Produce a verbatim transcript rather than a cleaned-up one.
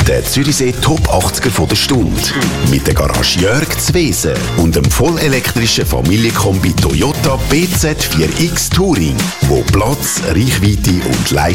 Der Zürichsee Top achtziger von der Stunde. Mit der Garage Jörg Zwesen und dem vollelektrischen Familienkombi Toyota B Z vier X Touring, wo Platz, Reichweite und Leistung